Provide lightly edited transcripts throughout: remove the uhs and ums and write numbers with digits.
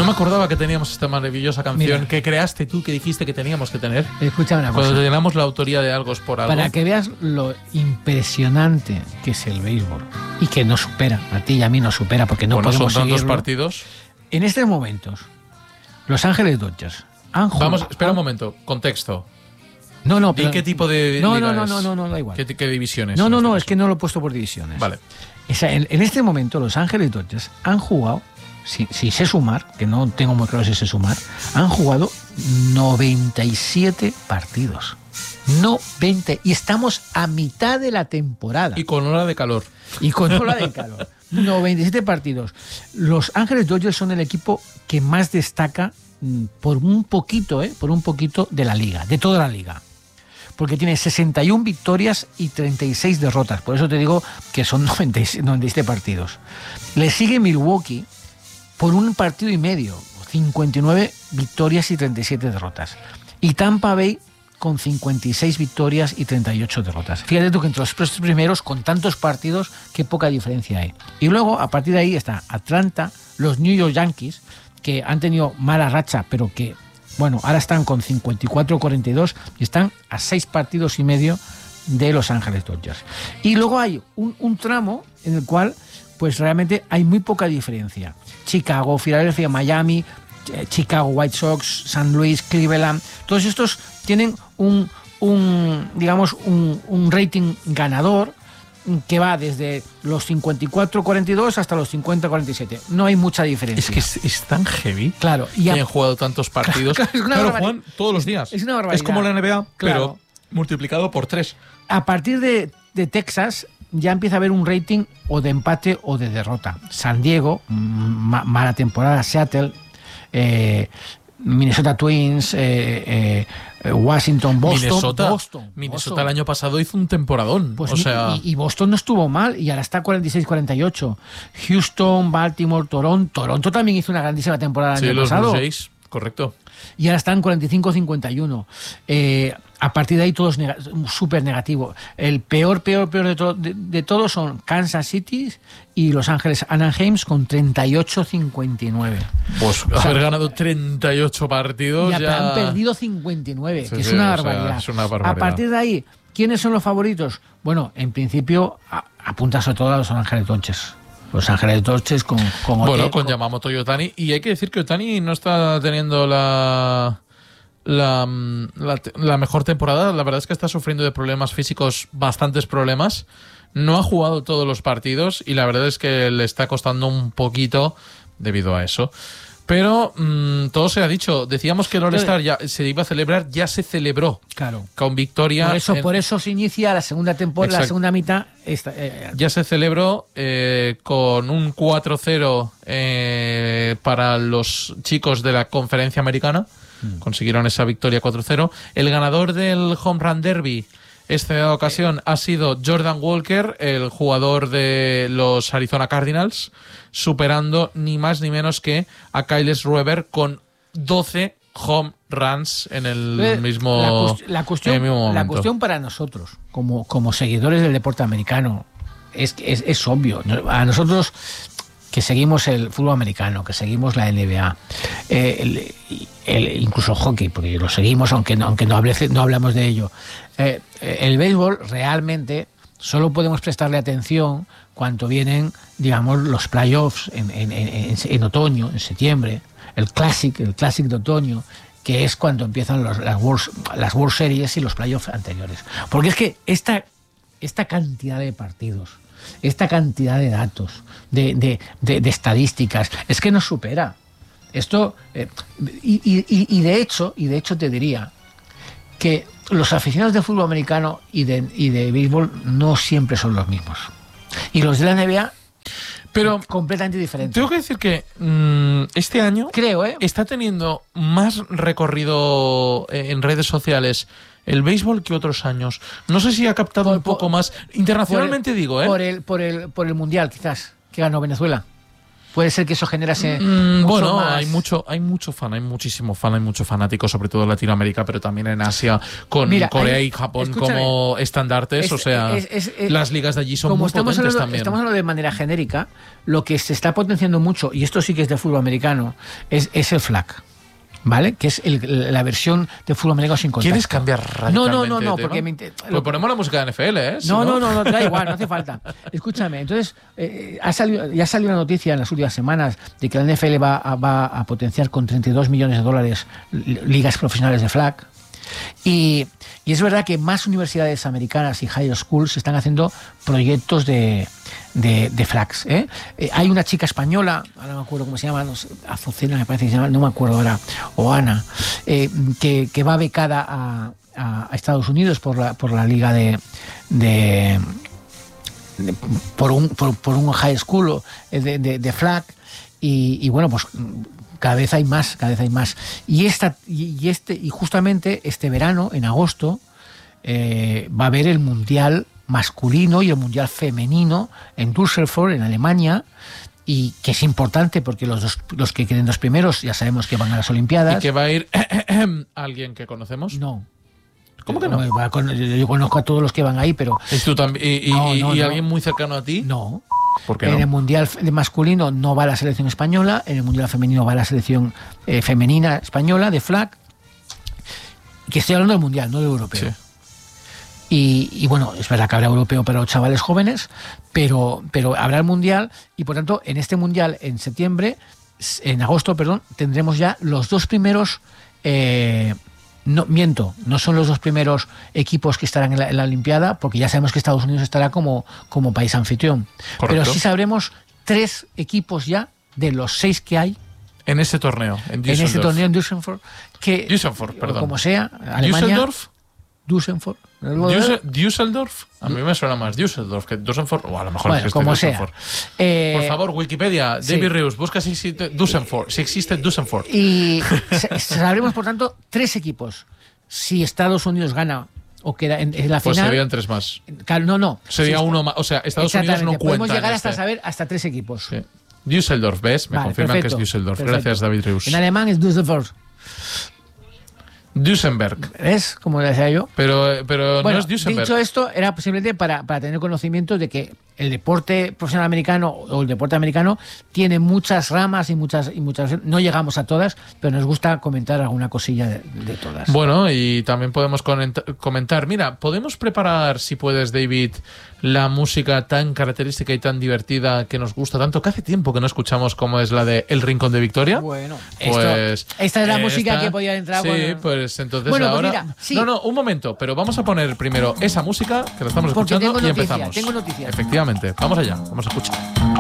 me acordaba que teníamos esta maravillosa canción que creaste tú, que dijiste que teníamos que tener. Escúchame una cosa. Cuando teníamos la autoría de algo es por algo. Para que veas lo impresionante que es el béisbol y que nos supera, a ti y a mí nos supera porque no podemos son tantos seguirlo. partidos. En estos momentos, Los Ángeles Dodgers han jugado... Vamos, espera un momento, contexto. No, ¿Y qué tipo de no, liga no, es? no, da igual. ¿Qué divisiones? No, es que no lo he puesto por divisiones. Vale. O sea, en este momento Los Ángeles Dodgers han jugado, si sé sumar, que no tengo muy claro si sé sumar, han jugado 97 partidos. 90, y estamos a mitad de la temporada. Y con hora de calor. 97 partidos. Los Ángeles Dodgers son el equipo que más destaca por un poquito de la liga, de toda la liga. Porque tiene 61 victorias y 36 derrotas. Por eso te digo que son 97 partidos. Le sigue Milwaukee por un partido y medio, 59 victorias y 37 derrotas. Y Tampa Bay con 56 victorias y 38 derrotas. Fíjate tú que entre los primeros, con tantos partidos, qué poca diferencia hay. Y luego, a partir de ahí, está Atlanta, los New York Yankees, que han tenido mala racha, pero que, bueno, ahora están con 54-42 y están a 6 partidos y medio de Los Ángeles Dodgers. Y luego hay un tramo en el cual, pues realmente hay muy poca diferencia. Chicago, Filadelfia, Miami, Chicago White Sox, San Luis, Cleveland, todos estos tienen un rating ganador que va desde los 54-42 hasta los 50-47. No hay mucha diferencia. Es que es tan heavy. Claro. Y han jugado tantos partidos. Claro, juegan todos los días. Es una barbaridad. Es como la NBA, claro, pero multiplicado por 3. A partir de Texas ya empieza a haber un rating o de empate o de derrota. San Diego, mala temporada. Seattle, Minnesota Twins, Washington, Boston. Minnesota el año pasado hizo un temporadón. Pues y Boston no estuvo mal y ahora está 46-48. Houston, Baltimore, Toronto también hizo una grandísima temporada el año pasado. Blue Jays, correcto. Y ahora están 45-51. A partir de ahí todo es súper negativo. El peor de todos son Kansas City y Los Ángeles Anaheim con 38-59. Pues haber ganado 38 partidos ya han perdido 59, que es una barbaridad. Es una barbaridad. A partir de ahí, ¿quiénes son los favoritos? Bueno, en principio apunta sobre todo a Los Ángeles Dodgers. Los Ángeles Dodgers con Yamamoto y Ohtani. Y hay que decir que Ohtani no está teniendo la mejor temporada. La verdad es que está sufriendo de problemas físicos, bastantes problemas. No ha jugado todos los partidos y la verdad es que le está costando un poquito debido a eso. Pero todo se ha dicho. Decíamos que el All-Star ya se iba a celebrar, ya se celebró. Claro. Con victoria. Por eso se inicia la segunda temporada, la segunda mitad. Ya se celebró con un 4-0 para los chicos de la Conferencia Americana. Consiguieron esa victoria 4-0. El ganador del Home Run Derby esta ocasión ha sido Jordan Walker, el jugador de los Arizona Cardinals, superando ni más ni menos que a Kyle Schwarber con 12 home runs en el mismo la cuestión para nosotros, como seguidores del deporte americano, es obvio. A nosotros que seguimos el fútbol americano, que seguimos la NBA, incluso el hockey, porque lo seguimos, aunque no hablamos de ello. El béisbol realmente solo podemos prestarle atención cuando vienen, digamos, los playoffs en otoño, en septiembre, el Classic de otoño, que es cuando empiezan las World Series y los playoffs anteriores. Porque es que esta cantidad de partidos, esta cantidad de datos, de estadísticas, es que nos supera. Esto y de hecho te diría que los aficionados de fútbol americano y de béisbol no siempre son los mismos. Y los de la NBA, pero completamente diferentes. Tengo que decir que este año está teniendo más recorrido en redes sociales el béisbol que otros años. No sé si ha captado un poco más internacionalmente, por el Mundial, quizás, que ganó Venezuela. Puede ser que eso generase bueno, más... hay mucho fan, hay muchísimo fan, hay mucho fanático, sobre todo en Latinoamérica, pero también en Asia, con Corea y Japón como estandartes. O sea, las ligas de allí son muy potentes también. Estamos hablando de manera genérica. Lo que se está potenciando mucho, y esto sí que es de fútbol americano, es el flag, ¿vale? Que es la versión de fútbol americano sin contacto. ¿Quieres cambiar radicalmente? No, porque pues ponemos la música de NFL, ¿eh? No, da igual, no hace falta. Escúchame, entonces, ya salió una noticia en las últimas semanas de que la NFL va a potenciar con $32 millones ligas profesionales de flag. Y es verdad que más universidades americanas y high schools están haciendo proyectos de flags. Hay una chica española, ahora no me acuerdo cómo se llama, no sé, Azucena me parece que se llama, no me acuerdo ahora, o Ana, que va becada a Estados Unidos por la liga por un high school de flag, y bueno, pues cada vez hay más. Y justamente este verano, en agosto, va a haber el Mundial masculino y el Mundial femenino en Düsseldorf, en Alemania, y que es importante porque los que queden los primeros ya sabemos que van a las Olimpiadas. ¿Y que va a ir alguien que conocemos? No. ¿Cómo que no? Yo conozco a todos los que van ahí, pero... ¿Y tú también? ¿Y alguien muy cercano a ti? No. ¿Por qué no? En el Mundial masculino no va la selección española, en el Mundial femenino va la selección femenina española de flag, que estoy hablando del Mundial, no del europeo. Sí. Y bueno, es verdad que habrá europeo para los chavales jóvenes, pero habrá el Mundial, y por tanto en este Mundial en agosto, tendremos ya los dos primeros... no son los dos primeros equipos que estarán en la Olimpiada, porque ya sabemos que Estados Unidos estará como país anfitrión. Correcto. Pero sí sabremos 3 equipos ya de los 6 que hay en ese torneo, en Düsseldorf, que Düsseldorf, perdón. Como sea, Alemania, Düsseldorf. A mí me suena más Düsseldorf que Düsseldorf, o a lo mejor bueno, como sea. Por favor, Wikipedia, sí. David Rius, busca si existe Düsseldorf. Y sabremos, por tanto, 3 equipos. Si Estados Unidos gana o queda en la final... Pues serían 3 más. No. Sería uno más. O sea, Estados Unidos no cuenta. Podemos llegar hasta 3 equipos. Sí. Düsseldorf, ¿ves? Me confirman que es Düsseldorf. Perfecto. Gracias, David Rius. En alemán es Düsseldorf. Duesenberg. ¿Es? Como decía yo. Pero bueno, no es Duesenberg. Dicho esto, era posiblemente para tener conocimiento de que el deporte profesional americano o el deporte americano tiene muchas ramas y muchas. No llegamos a todas, pero nos gusta comentar alguna cosilla de todas. Bueno, y también podemos comentar. Mira, podemos preparar, si puedes, David, la música tan característica y tan divertida que nos gusta tanto, que hace tiempo que no escuchamos, como es la de El Rincón de Victoria. Bueno, pues esta es la música que podía entrar. Sí, pues entonces ahora... Pues mira, sí. No, un momento, pero vamos a poner primero esa música, que la estamos escuchando, y empezamos. Tengo noticias. Efectivamente, vamos allá, vamos a escuchar.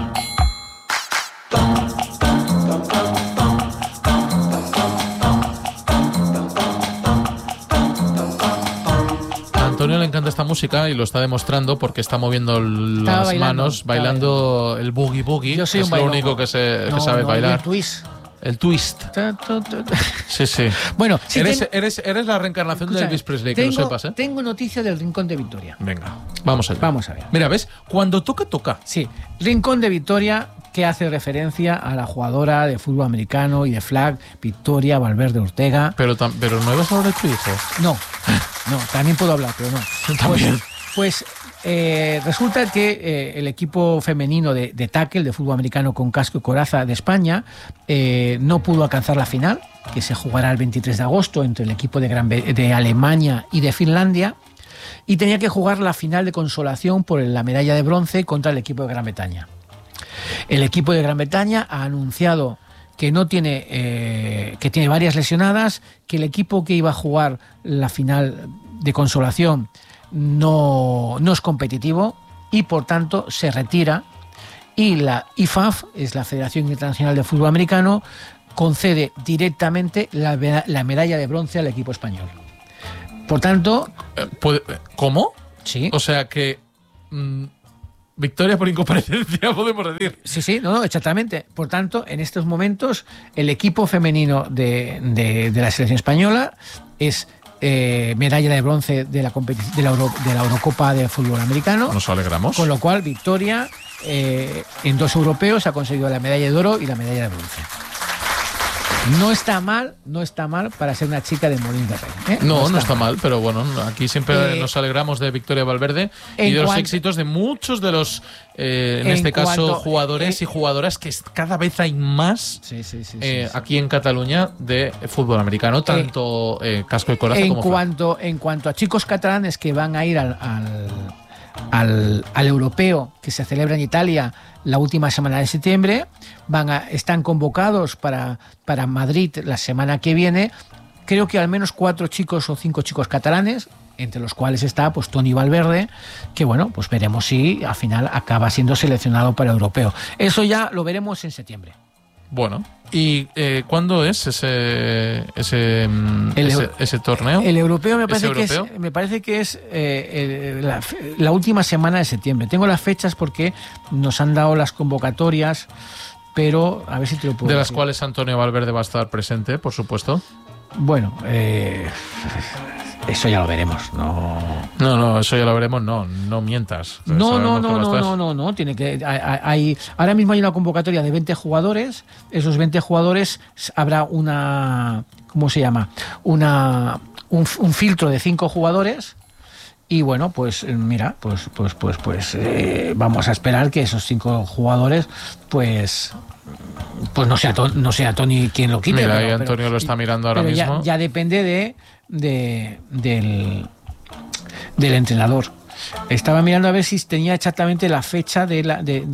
A Antonio le encanta esta música y lo está demostrando porque está moviendo las manos, bailando el boogie boogie. Yo soy es lo único que sabe bailar. El twist. Sí. Bueno, sí, eres la reencarnación de Elvis Presley, que lo sepas, ¿eh? Tengo noticia del Rincón de Victoria. Venga, vamos allá. Vamos a ver. Mira, ¿ves? Cuando toca. Sí, Rincón de Victoria, que hace referencia a la jugadora de fútbol americano y de flag, Victoria Valverde Ortega. Pero no ibas a hablar de tu hijo. No, también puedo hablar, pero no. También. Pues resulta que el equipo femenino de tackle, de fútbol americano con casco y coraza de España, no pudo alcanzar la final, que se jugará el 23 de agosto entre el equipo de Alemania y de Finlandia, y tenía que jugar la final de consolación por la medalla de bronce contra el equipo de Gran Bretaña. El equipo de Gran Bretaña ha anunciado que que tiene varias lesionadas, que el equipo que iba a jugar la final de consolación no es competitivo y por tanto se retira, y la IFAF, es la Federación Internacional de Fútbol Americano, concede directamente la medalla de bronce al equipo español. Por tanto... ¿Cómo? Sí. O sea que... victoria por incomparecencia, podemos decir. Sí, no, exactamente. Por tanto, en estos momentos, el equipo femenino de la selección española es medalla de bronce de la Eurocopa de fútbol americano. Nos alegramos. Con lo cual, Victoria en 2 europeos ha conseguido la medalla de oro y la medalla de bronce. No está mal para ser una chica de Molins de Rei. No está mal, pero bueno, aquí siempre nos alegramos de Victoria Valverde y de los éxitos de muchos de los, en este caso, jugadores y jugadoras que cada vez hay más aquí en Cataluña de fútbol americano, tanto casco y coraza como en cuanto a chicos catalanes que van a ir al europeo que se celebra en Italia la última semana de septiembre, están convocados para Madrid la semana que viene. Creo que al menos 4 chicos o 5 chicos catalanes, entre los cuales está pues Toni Valverde, que bueno, pues veremos si al final acaba siendo seleccionado para el europeo. Eso ya lo veremos en septiembre. Bueno, ¿y cuándo es ese torneo? El europeo me parece que es la última semana de septiembre. Tengo las fechas porque nos han dado las convocatorias, pero a ver si te lo puedo decir. De las decir. Cuales Antonio Valverde va a estar presente, por supuesto. Bueno, eso ya lo veremos. No, eso ya lo veremos. No mientas. No. Tiene que. Ahora mismo hay una convocatoria de 20 jugadores. Esos 20 jugadores habrá una. ¿Cómo se llama? Un filtro de 5 jugadores. Y bueno, pues mira, pues vamos a esperar que esos 5 jugadores, pues no sea Toni quien lo quite. Mira, ahí Antonio lo está mirando ahora mismo. Ya depende del entrenador. Estaba mirando a ver si tenía exactamente la fecha del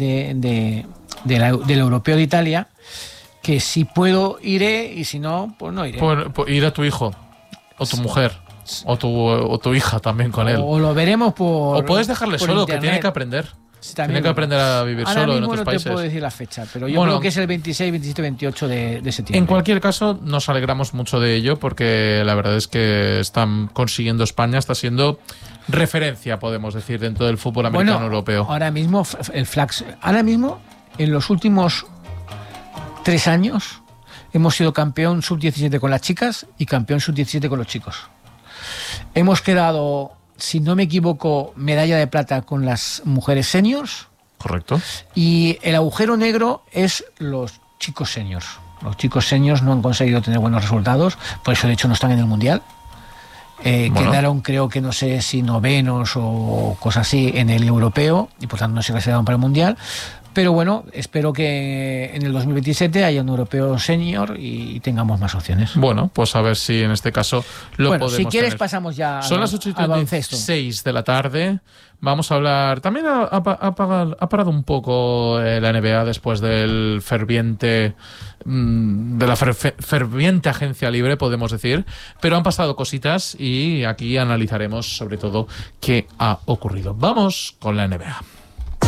europeo de Italia, que si puedo iré y si no, pues no iré. Pues ir a tu hijo o tu mujer. O tu hija también con él. O lo veremos o puedes dejarle solo, internet. Que tiene que aprender. Tiene que aprender a vivir solo en otros países. No te puedo decir la fecha, pero yo creo que es el 26, 27, 28 de septiembre. En cualquier caso, nos alegramos mucho de ello porque la verdad es que están consiguiendo España, está siendo referencia, podemos decir, dentro del fútbol americano europeo. Ahora mismo, en los últimos 3 años, hemos sido campeón sub-17 con las chicas y campeón sub-17 con los chicos. Hemos quedado, si no me equivoco, medalla de plata con las mujeres seniors. Correcto. Y el agujero negro es los chicos seniors. Los chicos seniors no han conseguido tener buenos resultados, por eso de hecho no están en el Mundial. Quedaron, creo que no sé si novenos o cosas así en el europeo y por tanto no se clasificaron para el Mundial. Pero bueno, espero que en el 2027 haya un europeo senior y tengamos más opciones. Bueno, pues a ver si en este caso lo podemos si quieres tener. Pasamos ya Son las 8:36 de la tarde. Vamos a hablar... También ha parado un poco la NBA después del ferviente agencia libre, podemos decir. Pero han pasado cositas y aquí analizaremos sobre todo qué ha ocurrido. Vamos con la NBA.